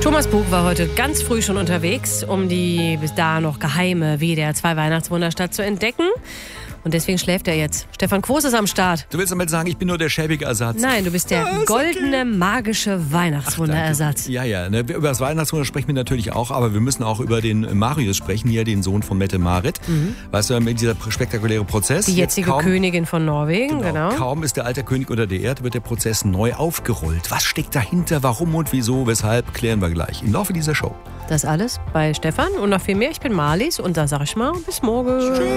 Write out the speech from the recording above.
Thomas Bug war heute ganz früh schon unterwegs, um die bis da noch geheime WDR 2 Weihnachtswunderstadt zu entdecken. Und deswegen schläft er jetzt. Stefan Quos ist am Start. Du willst damit sagen, ich bin nur der schäbige Ersatz? Nein, du bist der goldene, magische Weihnachtswunderersatz. Ja. Ne, über das Weihnachtswunder sprechen wir natürlich auch, aber wir müssen auch über den Marius sprechen, hier den Sohn von Mette-Marit. Weißt du, mit dieser spektakuläre Prozess. Die jetzige Königin von Norwegen, genau. Kaum ist der alte König unter der Erde, wird der Prozess neu aufgerollt. Was steckt dahinter, warum und wieso, weshalb, klären wir gleich im Laufe dieser Show. Das alles bei Stefan und noch viel mehr. Ich bin Marlies und da sag ich mal, bis morgen.